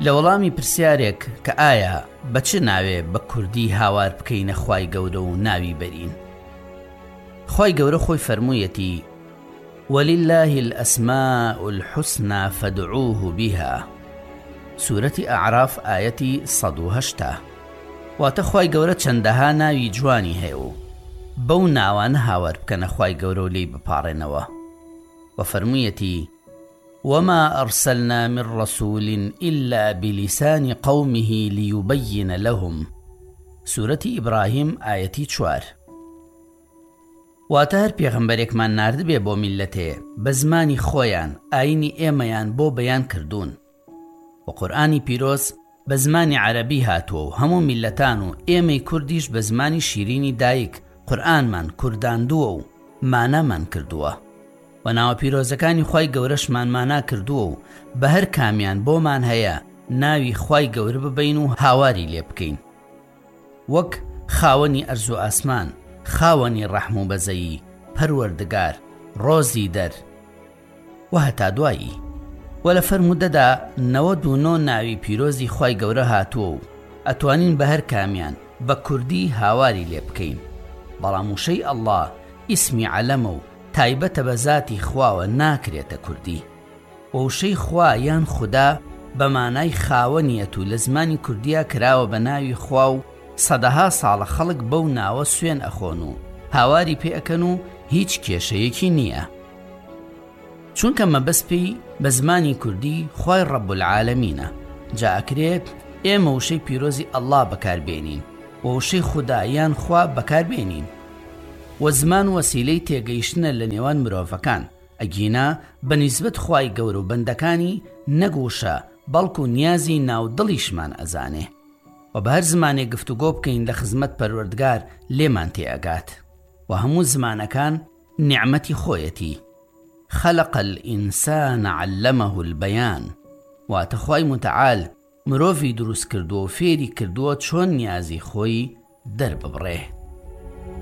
لە وەڵامی پرسیارێک کە ئایا بە چ ناوێ بە کوردی هاوار بکەینە خوای گەورە و ناوی بەرین. خوای گەورە خۆی فەرموویەتی وَلِلَّهِ الْأَسْمَاءُ الْحُسْنَى فَادْعُوهُ بِهَا. سوورەتی ئەعراف ئایەتی 108. واتە خوای گەورە چەندەها ناوی جوانی هەیە و بەو ناوانە هاوار بکەنە خوای گەورە و لێی بپاڕێنەوە. و فەرموویەتی وما أرسلنا من رسول إلا بلسان قومه ليبين لهم. سورة إبراهيم آية 4. واتە هەر پێغەمبەرێکمان ناردبێ بۆ میلەتێ بە زمانی خۆیان ئاینی ئێمەیان بۆ بەیان کردوون و قورئانی پیرۆز بە زمانی عەرەبی هاتووە و هەموو میلەتان و ئێمەی کوردیش بە زمانی شیرینی دایک قورئانمان کورداندووە و مانەمان کردووە و ناوە پیرۆزەکانی خوای گەورەشمان مانا کردووە و بە هەر کامیان بۆمان هەیە ناوی خوای گەورە ببین و هاواری لێ بکەین، وەک خاوەنی ئەرز و ئاسمان، خاوەنی ڕەحم و بەزەیی، پەروەردگار، ڕۆزی دەر و هەتا دوایی. و لە فەرمودەدا 99 ناوی پیرۆزی خوای گەورە هاتووە و ئەتوانین بە هەر کامیان بە کوردی هاواری لێ بکەین، بەڵام وشەی ئەڵڵا ئیسمی عەلەمە و تایبەتە بە زاتی خواوە ناکرێتە کوردی و وشەی خوا یان خودا بە مانای خاوەنیەت و لە زمانی کوردیا کراوە بە ناوی خوا و سەدەها ساڵە خەڵک بەو ناوە سوێن ئەخۆن و هاواری پێ ئەکەن و هیچ کێشەیەکی نییە، چونکە مەبەست پێی بە زمانی کوردی خوای ڕەب العالەمینە. جا ئەکرێت ئێمە وشەی پیرۆزی ئەڵڵا بەکاربێنین و وشەی خودا یان خوا بەکاربێنین و زمان وەسیلەی تێگەیشتنە لە نێوان مرۆڤەکان، ئەگینا بەنیسبەت خوای گەورە و بەندەکانی نەگووشە بەڵکو نیازی ناودڵیشمان ئەزانێ و بە هەر زمانێک گفتوگۆ بکەین لە خزمەت پەروەردگار لێمان تێئەگات و هەموو زمانەکان نیعمەتی خۆیەتی. خەلق الئینسان عەلەمەه البەیان. واتە خوای متعال مرۆڤی دروست کردووە و فێری کردووە چۆن نیازی خۆی دەرببڕێ.